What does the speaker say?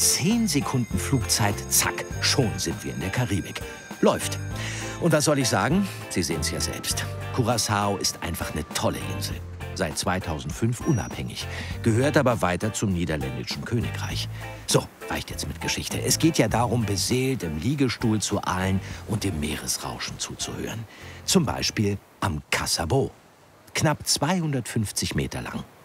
10 Sekunden Flugzeit, zack, schon sind wir in der Karibik. Läuft. Und was soll ich sagen? Sie sehen es ja selbst. Curaçao ist einfach eine tolle Insel. Seit 2005 unabhängig, gehört aber weiter zum niederländischen Königreich. So, reicht jetzt mit Geschichte. Es geht ja darum, beseelt im Liegestuhl zu ahlen und dem Meeresrauschen zuzuhören. Zum Beispiel am Caçabo. Knapp 250 Meter lang.